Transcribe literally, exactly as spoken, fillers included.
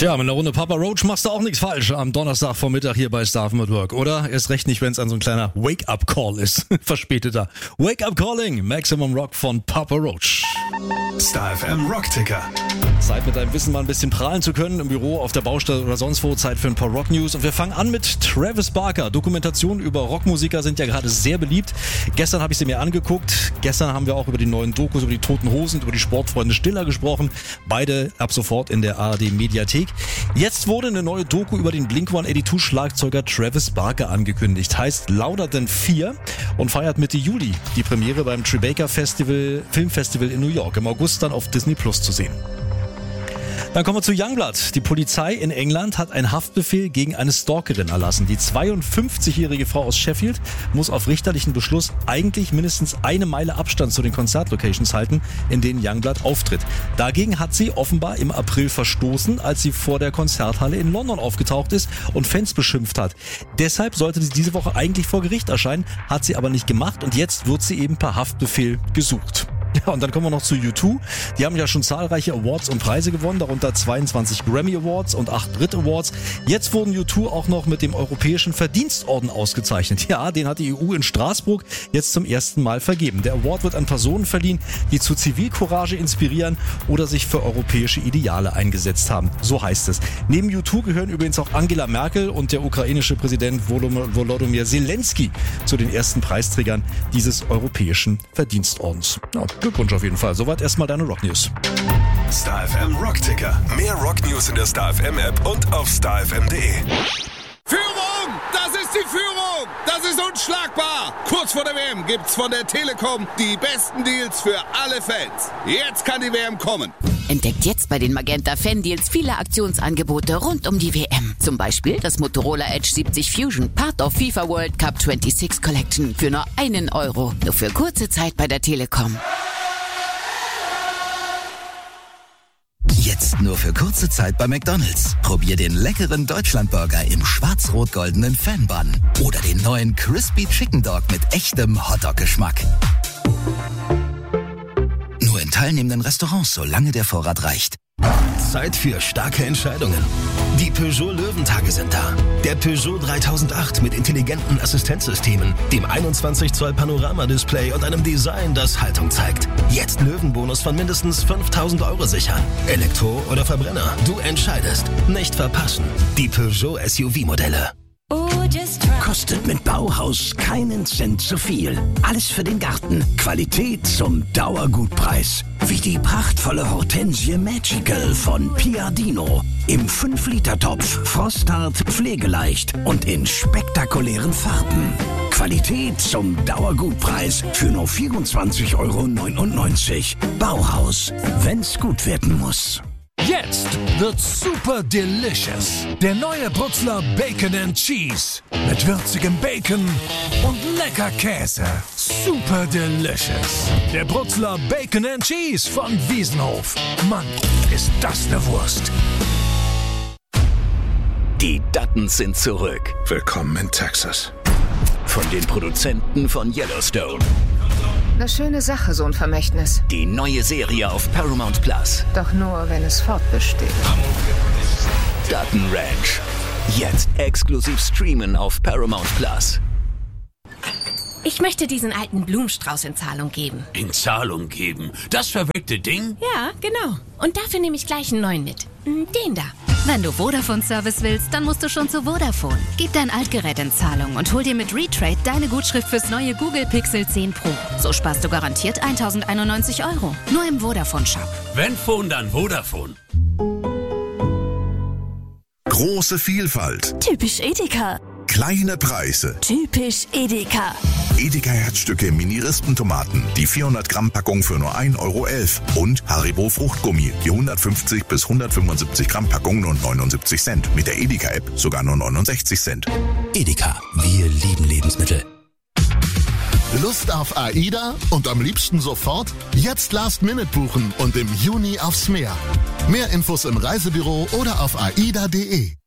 Tja, mit einer Runde Papa Roach machst du auch nichts falsch am Donnerstagvormittag hier bei Star F M at Work, oder? Erst recht nicht, wenn es ein so ein kleiner Wake-up-Call ist. Verspäteter. Wake-up-Calling, Maximum Rock von Papa Roach. Star F M Rock-Ticker. Zeit, mit deinem Wissen mal ein bisschen prahlen zu können, im Büro, auf der Baustelle oder sonst wo. Zeit für ein paar Rock-News. Und wir fangen an mit Travis Barker. Dokumentationen über Rockmusiker sind ja gerade sehr beliebt. Gestern habe ich sie mir angeguckt. Gestern haben wir auch über die neuen Dokus, über die Toten Hosen, über die Sportfreunde Stiller gesprochen. Beide ab sofort in der A R D-Mediathek. Jetzt wurde eine neue Doku über den Blink one eighty-two Schlagzeuger Travis Barker angekündigt. Heißt Louder Than Fear und feiert Mitte Juli die Premiere beim Tribeca Festival, Filmfestival in New York. Im August dann auf Disney Plus zu sehen. Dann kommen wir zu Youngblood. Die Polizei in England hat einen Haftbefehl gegen eine Stalkerin erlassen. Die zweiundfünfzigjährige Frau aus Sheffield muss auf richterlichen Beschluss eigentlich mindestens eine Meile Abstand zu den Konzertlocations halten, in denen Youngblood auftritt. Dagegen hat sie offenbar im April verstoßen, als sie vor der Konzerthalle in London aufgetaucht ist und Fans beschimpft hat. Deshalb sollte sie diese Woche eigentlich vor Gericht erscheinen, hat sie aber nicht gemacht und jetzt wird sie eben per Haftbefehl gesucht. Ja, und dann kommen wir noch zu U zwei. Die haben ja schon zahlreiche Awards und Preise gewonnen, darunter zweiundzwanzig Grammy Awards und acht Brit Awards. Jetzt wurden U zwei auch noch mit dem Europäischen Verdienstorden ausgezeichnet. Ja, den hat die E U in Straßburg jetzt zum ersten Mal vergeben. Der Award wird an Personen verliehen, die zu Zivilcourage inspirieren oder sich für europäische Ideale eingesetzt haben. So heißt es. Neben U zwei gehören übrigens auch Angela Merkel und der ukrainische Präsident Volodymyr Zelensky zu den ersten Preisträgern dieses Europäischen Verdienstordens. Ja, Glückwunsch auf jeden Fall. Soweit erstmal deine Rock News. Star F M Rock-Ticker. Mehr Rock News in der Star F M App und auf star f m punkt d e. Führung! Das ist die Führung! Das ist unschlagbar! Kurz vor der W M gibt's von der Telekom die besten Deals für alle Fans. Jetzt kann die W M kommen. Entdeckt jetzt bei den Magenta Fan-Deals viele Aktionsangebote rund um die W M. Zum Beispiel das Motorola Edge siebzig Fusion, Part of FIFA World Cup sechsundzwanzig Collection für nur einen Euro. Nur für kurze Zeit bei der Telekom. Jetzt nur für kurze Zeit bei McDonald's. Probier den leckeren Deutschlandburger im schwarz-rot-goldenen Fan-Bun oder den neuen Crispy Chicken Dog mit echtem Hotdog-Geschmack. Nur in teilnehmenden Restaurants, solange der Vorrat reicht. Zeit für starke Entscheidungen. Die Peugeot Löwentage sind da. Der Peugeot dreitausendacht mit intelligenten Assistenzsystemen, dem einundzwanzig Zoll Panoramadisplay und einem Design, das Haltung zeigt. Jetzt Löwenbonus von mindestens fünftausend Euro sichern. Elektro oder Verbrenner, du entscheidest. Nicht verpassen. Die Peugeot S U V-Modelle. Kostet mit Bauhaus keinen Cent zu viel. Alles für den Garten. Qualität zum Dauergutpreis. Wie die prachtvolle Hortensie Magical von Piadino. Im fünf Liter Topf, frosthart, pflegeleicht und in spektakulären Farben. Qualität zum Dauergutpreis für nur vierundzwanzig Euro neunundneunzig. Bauhaus, wenn's gut werden muss. Jetzt wird's super delicious. Der neue Brutzler Bacon and Cheese. Mit würzigem Bacon und lecker Käse. Super delicious. Der Brutzler Bacon and Cheese von Wiesenhof. Mann, ist das eine Wurst. Die Duttons sind zurück. Willkommen in Texas. Von den Produzenten von Yellowstone. Eine schöne Sache, so ein Vermächtnis. Die neue Serie auf Paramount Plus. Doch nur, wenn es fortbesteht. Dutton Ranch. Jetzt exklusiv streamen auf Paramount Plus. Ich möchte diesen alten Blumenstrauß in Zahlung geben. In Zahlung geben? Das verrückte Ding? Ja, genau. Und dafür nehme ich gleich einen neuen mit. Den da. Wenn du Vodafone-Service willst, dann musst du schon zu Vodafone. Gib dein Altgerät in Zahlung und hol dir mit Retrade deine Gutschrift fürs neue Google Pixel zehn Pro. So sparst du garantiert eintausendeinundneunzig Euro. Nur im Vodafone-Shop. Wenn Phone, dann Vodafone. Große Vielfalt. Typisch Edeka. Kleine Preise. Typisch Edeka. Edeka Herzstücke Mini-Rispentomaten. Die vierhundert Gramm Packung für nur ein Euro elf. Und Haribo Fruchtgummi. Die hundertfünfzig bis hundertfünfundsiebzig Gramm Packung nur neunundsiebzig Cent. Mit der Edeka-App sogar nur neunundsechzig Cent. Edeka, wir lieben Lebensmittel. Lust auf AIDA und am liebsten sofort? Jetzt Last Minute buchen und im Juni aufs Meer. Mehr Infos im Reisebüro oder auf aida punkt de.